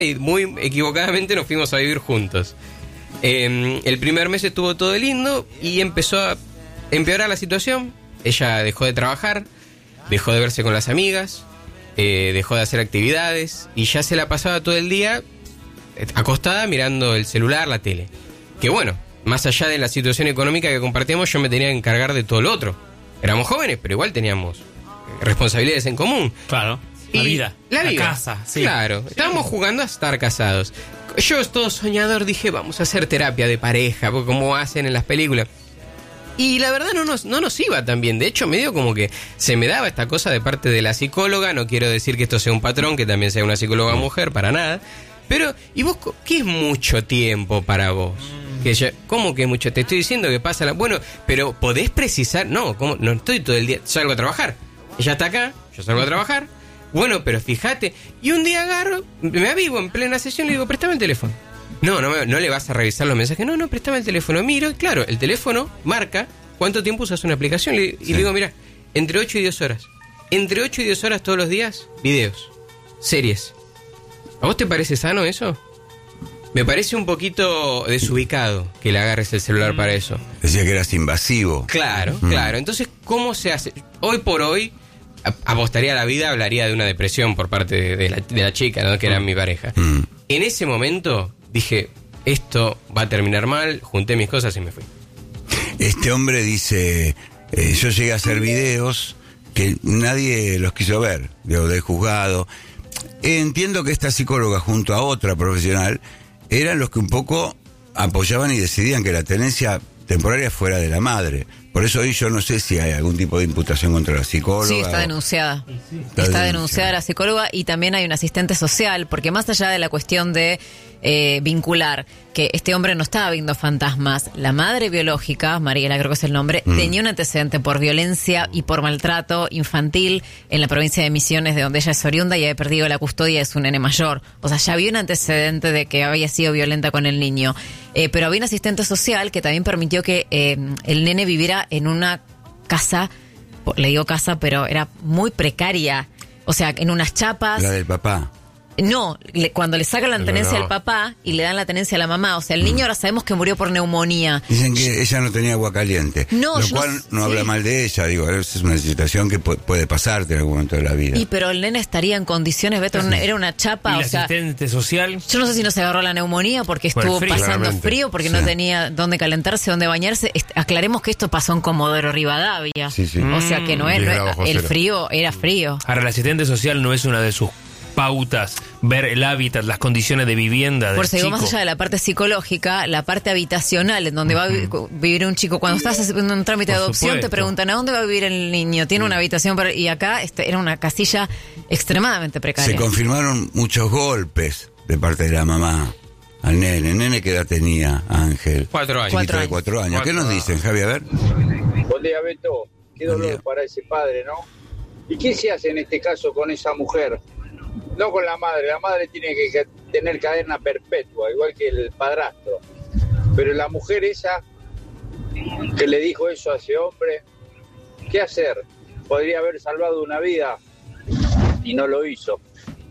y muy equivocadamente nos fuimos a vivir juntos. El primer mes estuvo todo lindo y empezó a empeorar la situación. Ella dejó de trabajar, dejó de verse con las amigas, dejó de hacer actividades y ya se la pasaba todo el día acostada mirando el celular, la tele. Que bueno, más allá de la situación económica que compartíamos, yo me tenía que encargar de todo lo otro. Éramos jóvenes, pero igual teníamos responsabilidades en común. Claro, la vida, la casa, sí. Claro, estábamos jugando a estar casados. Yo, todo soñador, dije, vamos a hacer terapia de pareja, como hacen en las películas. Y la verdad no nos iba tan bien. De hecho, medio como que se me daba esta cosa de parte de la psicóloga. No quiero decir que esto sea un patrón, que también sea una psicóloga mujer, para nada. Pero, ¿y vos qué es mucho tiempo para vos? ¿Cómo que mucho? Te estoy diciendo que pasa Bueno, pero ¿podés precisar? No, ¿cómo? No estoy todo el día... Salgo a trabajar. Ella está acá, yo salgo a trabajar. Bueno, pero fíjate. Y un día agarro, me avivo en plena sesión y le digo, préstame el teléfono. No le vas a revisar los mensajes. No, préstame el teléfono. Miro, y claro, el teléfono marca cuánto tiempo usas una aplicación. Y le digo, mira, entre 8 y 10 horas. Entre 8 y 10 horas todos los días, videos, series. ¿A vos te parece sano eso? Me parece un poquito desubicado que le agarres el celular para eso. Decía que eras invasivo. Claro, claro. Entonces, ¿cómo se hace? Hoy por hoy, apostaría a la vida, hablaría de una depresión por parte de la chica, ¿no? Que era mi pareja. En ese momento dije, esto va a terminar mal, junté mis cosas y me fui. Este hombre dice, yo llegué a hacer videos que nadie los quiso ver, del juzgado. Entiendo que esta psicóloga junto a otra profesional eran los que un poco apoyaban y decidían que la tenencia temporaria fuera de la madre. Por eso hoy yo no sé si hay algún tipo de imputación contra la psicóloga. Sí, está denunciada. Está denunciada la psicóloga y también hay un asistente social, porque más allá de la cuestión de vincular que este hombre no estaba viendo fantasmas, la madre biológica, Mariela creo que es el nombre, tenía un antecedente por violencia y por maltrato infantil en la provincia de Misiones, de donde ella es oriunda, y había perdido la custodia de su nene mayor. O sea, ya había un antecedente de que había sido violenta con el niño. Pero había un asistente social que también permitió que el nene viviera en una casa, le digo casa, pero era muy precaria. O sea, en unas chapas. La del papá. No, cuando le sacan la tenencia al papá y le dan la tenencia a la mamá. O sea, el niño ahora sabemos que murió por neumonía. Dicen que ella no tenía agua caliente. No, lo cual no habla mal de ella. Digo, es una situación que puede pasarte en algún momento de la vida. Y pero el nene estaría en condiciones, Beto, era una chapa. ¿Y el asistente social? Yo no sé si no se agarró la neumonía porque estuvo pasando frío, porque no tenía dónde calentarse, dónde bañarse. Aclaremos que esto pasó en Comodoro Rivadavia. O sea que el frío era frío. Ahora, el asistente social no es una de sus pautas, ver el hábitat, las condiciones de vivienda del Por eso digo, chico. más allá de la parte psicológica, la parte habitacional, en donde va a vivir un chico. Cuando estás haciendo un trámite de adopción, te preguntan, ¿a dónde va a vivir el niño? Tiene una habitación y acá era una casilla extremadamente precaria. Se confirmaron muchos golpes de parte de la mamá al nene. ¿El nene qué edad tenía, Ángel? 4 años. Chiquito de 4 años. ¿Qué nos dicen, Javi? A ver. Buen día, Beto. Qué dolor para ese padre, ¿no? ¿Y qué se hace en este caso con esa mujer? No con la madre tiene que tener cadena perpetua, igual que el padrastro. Pero la mujer esa que le dijo eso a ese hombre, ¿qué hacer? Podría haber salvado una vida y no lo hizo.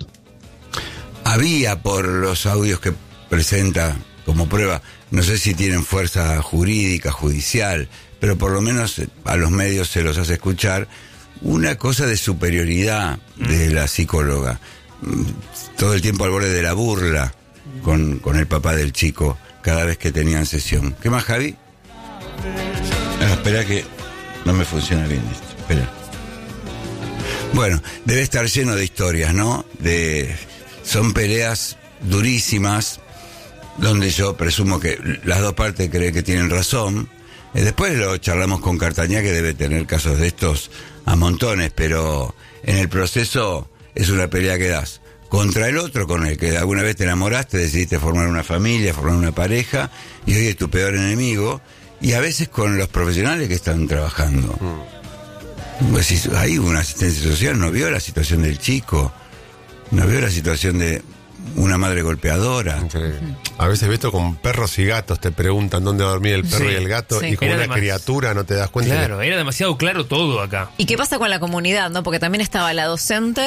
Había, por los audios que presenta como prueba, no sé si tienen fuerza jurídica, judicial, pero por lo menos a los medios se los hace escuchar, una cosa de superioridad de la psicóloga. Todo el tiempo al borde de la burla con el papá del chico cada vez que tenían sesión. ¿Qué más, Javi? Espera que no me funciona bien esto. Espera. Bueno, debe estar lleno de historias, ¿no? Son peleas durísimas donde yo presumo que las dos partes creen que tienen razón. Después lo charlamos con Cartañá, que debe tener casos de estos a montones, pero en el proceso es una pelea que das contra el otro, con el que alguna vez te enamoraste, decidiste formar una familia, formar una pareja, y hoy es tu peor enemigo, y a veces con los profesionales que están trabajando. Pues si hay una asistencia social, no vio la situación del chico, no vio la situación de una madre golpeadora. A veces, Beto, con perros y gatos te preguntan dónde va a dormir el perro y el gato, y con una criatura no te das cuenta. Claro, era demasiado claro todo acá. ¿Y qué pasa con la comunidad, no? Porque también estaba la docente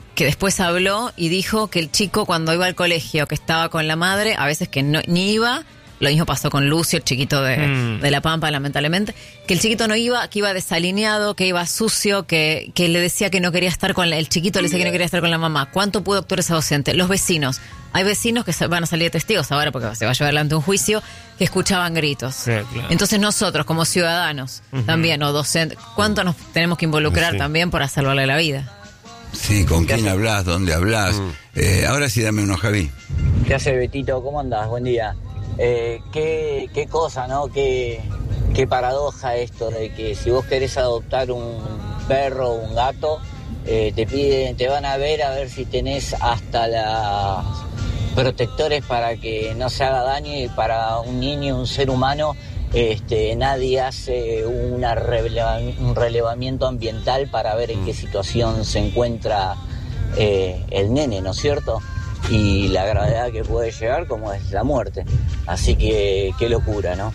que después habló y dijo que el chico cuando iba al colegio, que estaba con la madre, a veces que no, ni iba. Lo mismo pasó con Lucio, el chiquito de La Pampa, lamentablemente. Que el chiquito no iba, que iba desalineado, que iba sucio, que le decía que no quería estar con el chiquito le decía que no quería estar con la mamá. ¿Cuánto pudo actuar esa docente? Los vecinos. Hay vecinos que van a salir de testigos ahora porque se va a llevar adelante un juicio, que escuchaban gritos. Sí, claro. Entonces nosotros, como ciudadanos, también, o docentes, ¿cuánto nos tenemos que involucrar también para salvarle la vida? Sí, ¿con quién hablas? ¿Dónde hablas? Ahora sí, dame uno, Javi. ¿Qué hace, Betito? ¿Cómo andás? Buen día. Qué cosa, ¿no? Qué paradoja esto de que si vos querés adoptar un perro o un gato, te van a ver si tenés hasta las protectores para que no se haga daño, y para un niño, un ser humano, nadie hace un relevamiento ambiental para ver en qué situación se encuentra el nene, ¿no es cierto? Y la gravedad que puede llegar, como es la muerte. Así que qué locura, ¿no?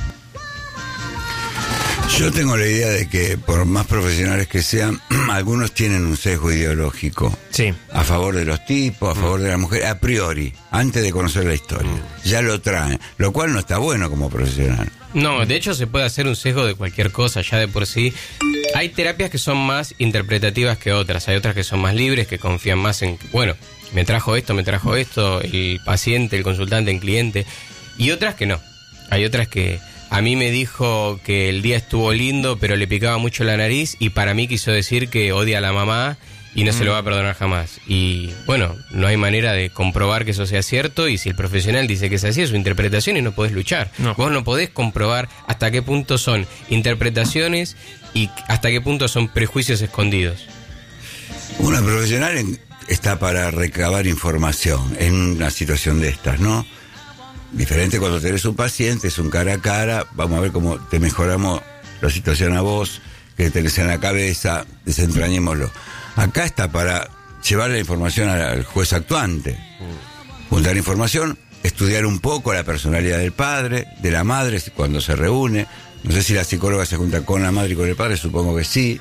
Yo tengo la idea de que por más profesionales que sean, algunos tienen un sesgo ideológico. Sí. A favor de los tipos, a favor de la mujer, a priori, antes de conocer la historia. Ya lo traen, lo cual no está bueno como profesional. No, de hecho se puede hacer un sesgo de cualquier cosa, ya de por sí. Hay terapias que son más interpretativas que otras, hay otras que son más libres, que confían más en, bueno, me trajo esto, el paciente, el consultante, el cliente, y otras que no. Hay otras que a mí me dijo que el día estuvo lindo, pero le picaba mucho la nariz, y para mí quiso decir que odia a la mamá y no se lo va a perdonar jamás. Y bueno, no hay manera de comprobar que eso sea cierto, y si el profesional dice que es así, es su interpretación y no podés luchar. No. Vos no podés comprobar hasta qué punto son interpretaciones y hasta qué punto son prejuicios escondidos. Una profesional está para recabar información en una situación de estas, ¿no? Diferente cuando tenés un paciente, es un cara a cara, vamos a ver cómo te mejoramos la situación a vos, que tenés en la cabeza, desentrañémoslo. Acá está para llevar la información al juez actuante, juntar información, estudiar un poco la personalidad del padre, de la madre, cuando se reúne. No sé si la psicóloga se junta con la madre y con el padre, supongo que sí,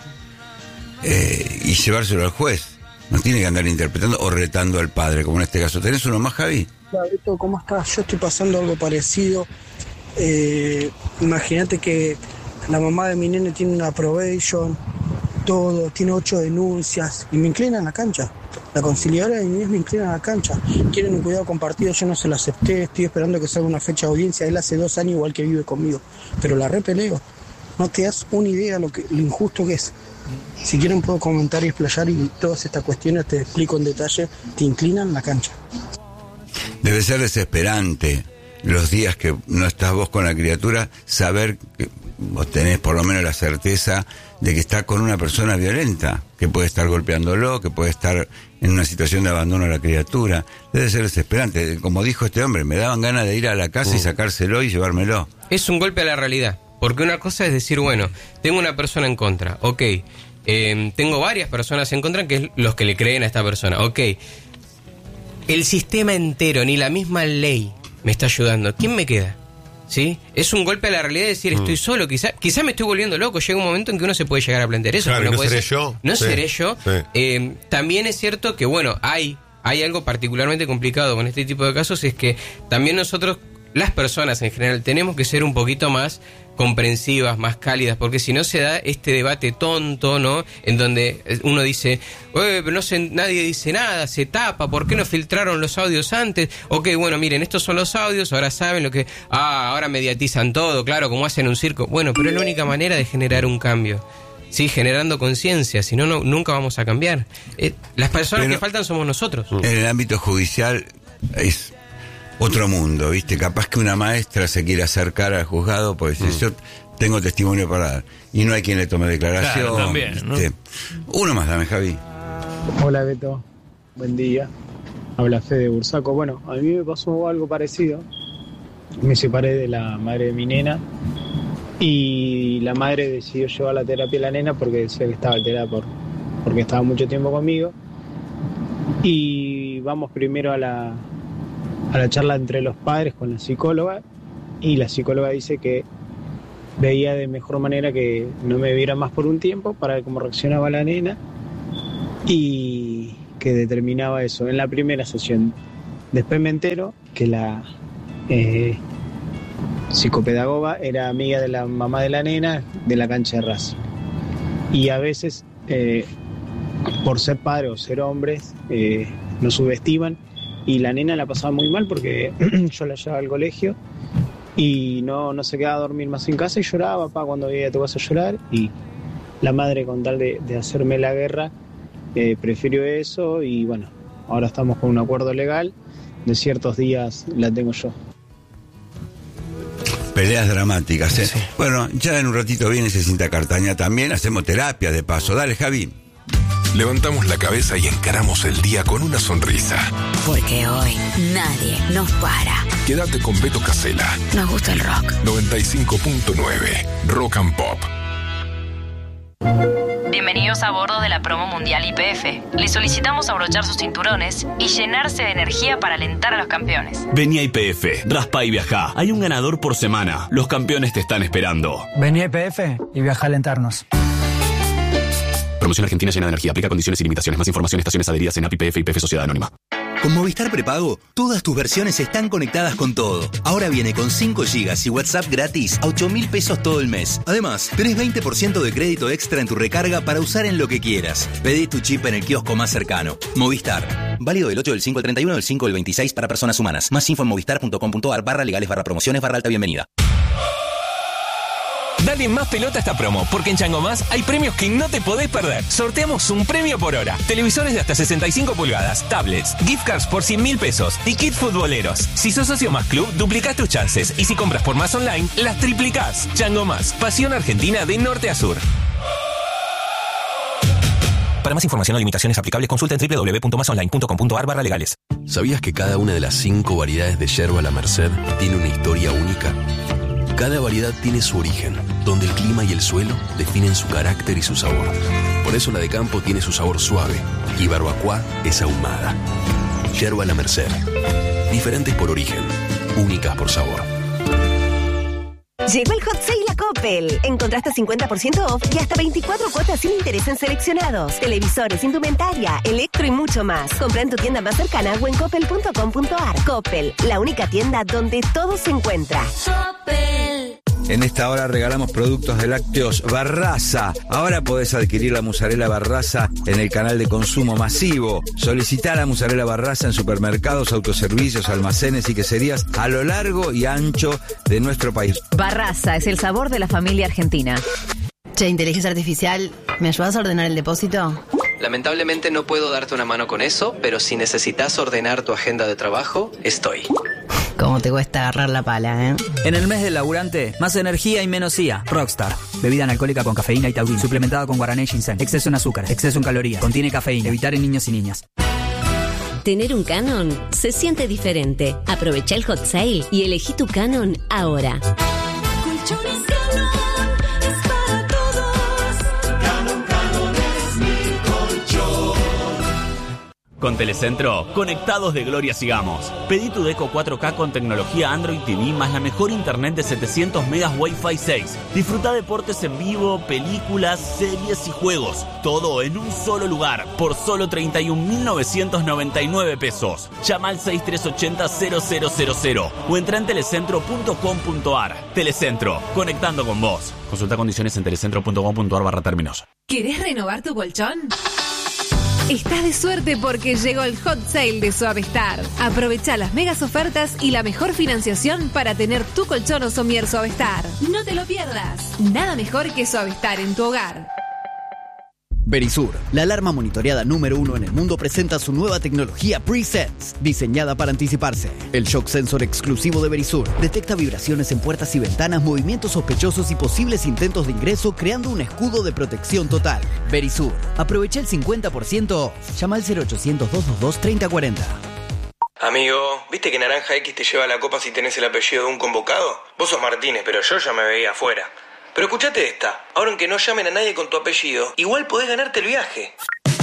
y llevárselo al juez. No tiene que andar interpretando o retando al padre, como en este caso. ¿Tenés uno más, Javi? Hola, Beto, ¿cómo estás? Yo estoy pasando algo parecido. Imagínate que la mamá de mi nene tiene una probation, todo, tiene 8 denuncias, y me inclinan la cancha. La conciliadora de mi niñez me inclina a la cancha. Quieren un cuidado compartido, yo no se lo acepté, estoy esperando que salga una fecha de audiencia. Él hace 2 años igual que vive conmigo, pero la repeleo. No te das una idea lo injusto que es. Si quieren puedo comentar y explayar, y todas estas cuestiones te explico en detalle. Te inclinan la cancha. Debe ser desesperante los días que no estás vos con la criatura, saber que vos tenés por lo menos la certeza de que está con una persona violenta, que puede estar golpeándolo, que puede estar en una situación de abandono a la criatura. Debe ser desesperante. Como dijo este hombre, me daban ganas de ir a la casa y sacárselo y llevármelo. Es un golpe a la realidad, porque una cosa es decir, bueno, tengo una persona en contra, ok, tengo varias personas en contra, que es los que le creen a esta persona, ok, el sistema entero, ni la misma ley me está ayudando, ¿quién me queda? ¿Sí? Es un golpe a la realidad de decir, estoy solo, quizá me estoy volviendo loco. Llega un momento en que uno se puede llegar a plantear eso. Claro, no puede seré yo. No sí, seré yo. Sí. También es cierto que, bueno, hay algo particularmente complicado con este tipo de casos, es que también nosotros, las personas en general, tenemos que ser un poquito más comprensivas, más cálidas, porque si no se da este debate tonto, ¿no? En donde uno dice, pero no sé, nadie dice nada, se tapa, ¿por qué no filtraron los audios antes? Ok, bueno, miren, estos son los audios, ahora saben lo que... ahora mediatizan todo, claro, como hacen un circo. Bueno, pero es la única manera de generar un cambio. Sí, generando conciencia, si no, nunca vamos a cambiar. Las personas que faltan somos nosotros. En el ámbito judicial es otro mundo, ¿viste? Capaz que una maestra se quiere acercar al juzgado, pues yo tengo testimonio para dar, y no hay quien le tome declaración. Claro, también, ¿no? Uno más, dame, Javi. Hola, Beto. Buen día. Habla Fede Bursaco. Bueno, a mí me pasó algo parecido. Me separé de la madre de mi nena, y la madre decidió llevar la terapia a la nena porque decía que estaba alterada porque estaba mucho tiempo conmigo. Y vamos primero a la charla entre los padres con la psicóloga, y la psicóloga dice que veía de mejor manera que no me viera más por un tiempo para ver cómo reaccionaba la nena, y que determinaba eso en la primera sesión. Después me entero que la psicopedagoga era amiga de la mamá de la nena de la cancha de Racing. Y a veces, por ser padre o ser hombres, nos subestiman, y la nena la pasaba muy mal porque yo la llevaba al colegio y no se quedaba a dormir más en casa y lloraba, papá, cuando veía te vas a llorar, y la madre, con tal de hacerme la guerra, prefirió eso, y bueno, ahora estamos con un acuerdo legal, de ciertos días la tengo yo. Peleas dramáticas, ¿eh? Sí. Bueno, ya en un ratito viene Cinta Cartaña también, hacemos terapia de paso. Dale, Javi. Levantamos la cabeza y encaramos el día con una sonrisa. Porque hoy nadie nos para. Quédate con Beto Casella. Nos gusta el rock. 95.9 Rock and Pop. Bienvenidos a bordo de la promo mundial YPF. Les solicitamos abrochar sus cinturones y llenarse de energía para alentar a los campeones. Vení a YPF, raspa y viajá. Hay un ganador por semana. Los campeones te están esperando. Vení a YPF y viajá a alentarnos. Promoción Argentina llena de energía. Aplica condiciones y limitaciones. Más información en estaciones adheridas en API, YPF y YPF Sociedad Anónima. Con Movistar Prepago, todas tus versiones están conectadas con todo. Ahora viene con 5 GB y WhatsApp gratis a 8.000 pesos todo el mes. Además, tenés 20% de crédito extra en tu recarga para usar en lo que quieras. Pedí tu chip en el kiosco más cercano. Movistar. Válido del 8 del 5 al 31 del 5 del 26 para personas humanas. Más info en movistar.com.ar/legales/promociones/alta bienvenida. Dale más pelota a esta promo, porque en Chango Más hay premios que no te podés perder. Sorteamos un premio por hora. Televisores de hasta 65 pulgadas, tablets, gift cards por 100.000 pesos y kit futboleros. Si sos socio Más Club, duplicás tus chances. Y si compras por Más Online, las triplicás. Chango Más, pasión argentina de norte a sur. Para más información o limitaciones aplicables, consulta en www.masonline.com.ar/legales. ¿Sabías que cada una de las 5 variedades de yerba La Merced tiene una historia única? Cada variedad tiene su origen, donde el clima y el suelo definen su carácter y su sabor. Por eso la de campo tiene su sabor suave y barbacoa es ahumada. Yerba La Merced. Diferentes por origen, únicas por sabor. Llegó el Hot Sale a Coppel. Encontraste 50% off y hasta 24 cuotas sin interés en seleccionados, televisores, indumentaria, electro y mucho más. Compra en tu tienda más cercana o en coppel.com.ar. Coppel, la única tienda donde todo se encuentra. Coppel. En esta hora regalamos productos de lácteos Barraza. Ahora podés adquirir la mozzarella Barraza en el canal de consumo masivo. Solicitá la mozzarella Barraza en supermercados, autoservicios, almacenes y queserías a lo largo y ancho de nuestro país. Barraza es el sabor de la familia argentina. Che, inteligencia artificial, ¿me ayudas a ordenar el depósito? Lamentablemente no puedo darte una mano con eso, pero si necesitas ordenar tu agenda de trabajo, estoy. ¿Cómo te cuesta agarrar la pala, eh? En el mes del laburante, más energía y menos IA. Rockstar. Bebida analcohólica con cafeína y taurina. Suplementada con guaraná y ginseng. Exceso en azúcar. Exceso en calorías. Contiene cafeína. Evitar en niños y niñas. Tener un Canon se siente diferente. Aprovecha el Hot Sale y elegí tu Canon ahora. Colchones Canon es para todos. Canon es mi colchón. Con Telecentro, conectados de gloria sigamos. Pedí tu Deco 4K con tecnología Android TV más la mejor internet de 700 megas Wi-Fi 6. Disfruta deportes en vivo, películas, series y juegos. Todo en un solo lugar, por solo 31.999 pesos. Llama al 6380-0000 o entra en telecentro.com.ar. Telecentro, conectando con vos. Consulta condiciones en telecentro.com.ar/términos. ¿Querés renovar tu colchón? Estás de suerte porque llegó el Hot Sale de Suavestar. Aprovecha las megas ofertas y la mejor financiación para tener tu colchón o somier Suavestar. No te lo pierdas. Nada mejor que Suavestar en tu hogar. Verisur, la alarma monitoreada número 1 en el mundo, presenta su nueva tecnología Pre-Sense, diseñada para anticiparse. El shock sensor exclusivo de Verisur detecta vibraciones en puertas y ventanas, movimientos sospechosos y posibles intentos de ingreso, creando un escudo de protección total. Verisur, aprovecha el 50% off. Llama al 0800-222-3040. Amigo, ¿viste que Naranja X te lleva la copa si tenés el apellido de un convocado? Vos sos Martínez, pero yo ya me veía afuera. Pero escuchate esta, ahora aunque no llamen a nadie con tu apellido, igual podés ganarte el viaje. Sí,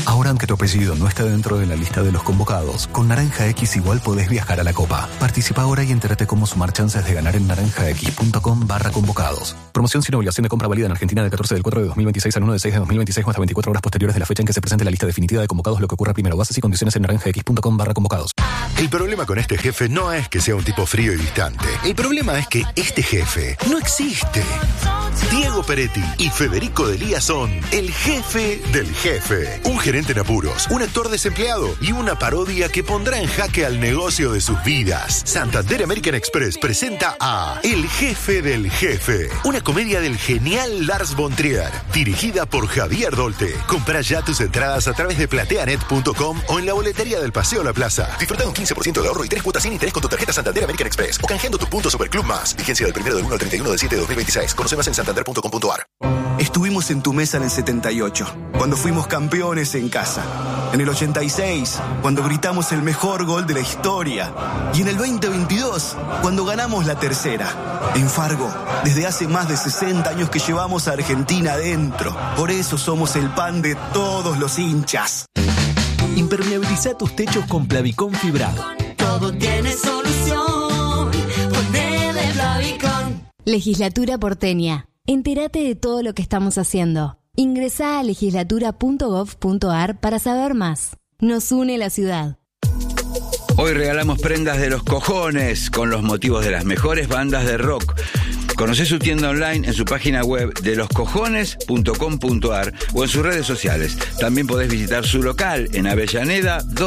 Ahora, aunque tu apellido no esté dentro de la lista de los convocados, con Naranja X igual podés viajar a la Copa. Participa ahora y entérate cómo sumar chances de ganar en naranjax.com/convocados. Promoción sin obligación de compra válida en Argentina del 14 del 4 de 2026 al 1 de 6 de 2026 o hasta 24 horas posteriores de la fecha en que se presente la lista definitiva de convocados, lo que ocurra primero. Bases y condiciones en naranjax.com/convocados. El problema con este jefe no es que sea un tipo frío y distante. El problema es que este jefe no existe. Diego Peretti y Federico Delía son el jefe del jefe. Un gerente en apuros, un actor desempleado y una parodia que pondrá en jaque al negocio de sus vidas. Santander American Express presenta a El jefe del jefe, una comedia del genial Lars von Trier, dirigida por Javier Dolte. Compra ya tus entradas a través de plateanet.com o en la boletería del Paseo La Plaza. Disfruta de un 15% de ahorro y 3 cuotas sin interés con tu tarjeta Santander American Express o canjeando tus puntos Superclub Más. Vigencia del 1 del 1 al 31 del 7 de 2026. Conoce más en santander.com.ar. Estuvimos en tu mesa en el 78, cuando fuimos campeones en casa. En el 86, cuando gritamos el mejor gol de la historia. Y en el 2022, cuando ganamos la tercera. En Fargo, desde hace más de 60 años que llevamos a Argentina adentro. Por eso somos el pan de todos los hinchas. Impermeabiliza tus techos con Plavicón fibrado. Todo tiene solución. Ponele Plavicón. Legislatura porteña. Entérate de todo lo que estamos haciendo. Ingresá a legislatura.gov.ar para saber más. Nos une la ciudad. Hoy regalamos prendas de los cojones con los motivos de las mejores bandas de rock. Conocé su tienda online en su página web deloscojones.com.ar o en sus redes sociales. También podés visitar su local en Avellaneda